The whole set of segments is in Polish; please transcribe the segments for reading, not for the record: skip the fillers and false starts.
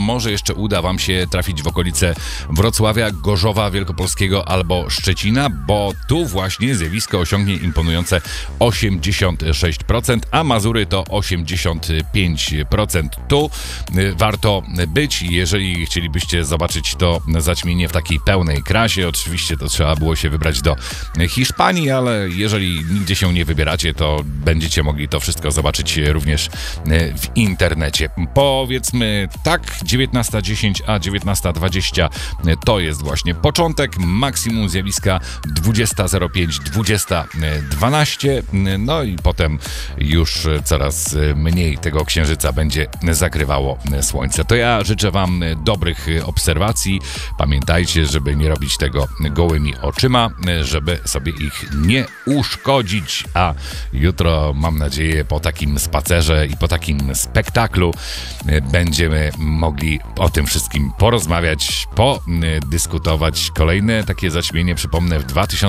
może jeszcze uda wam się trafić w okolice Wrocławia, Gorzowa Wielkopolskiego albo Szczecina, bo tu właśnie zjawisko osiągnie imponujące 86%, a Mazury to 85%. Tu warto być, jeżeli chcielibyście zobaczyć to zaćmienie w takiej pełnej krasie. Oczywiście to trzeba było się wybrać do Hiszpanii, ale jeżeli nigdzie się nie wybieracie, to będziecie mogli to wszystko zobaczyć również w internecie. Powiedzmy tak, 19:10 a 19:20 to jest właśnie początek, maksimum zjawiska 20:05, 20:12, no i potem już coraz mniej tego księżyca będzie zakrywało słońce. To ja życzę wam dobrych obserwacji. Pamiętajcie, żeby nie robić tego gołymi oczyma, żeby sobie ich nie uszkodzić, a jutro, mam nadzieję, po takim spacerze i po takim spektaklu będziemy mogli o tym wszystkim porozmawiać, podyskutować. Kolejne takie zaćmienie, przypomnę, w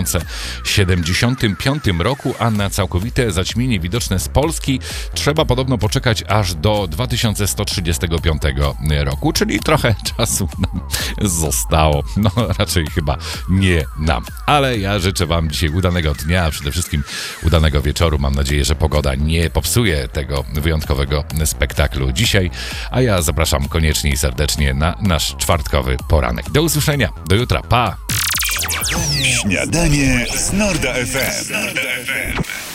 2075 roku, a na całkowite zaćmienie widoczne z Polski trzeba podobno poczekać aż do 2135 roku, czyli trochę czasu nam zostało. No raczej chyba nie nam. Ale ja życzę wam dzisiaj udanego dnia, a przede wszystkim udanego wieczoru. Mam nadzieję, że pogoda nie popsuje tego wyjątkowego spektaklu dzisiaj, a ja zapraszam koniecznie i serdecznie na nasz czwartkowy poranek. Do usłyszenia, do jutra, pa! Śniadanie z Norda FM.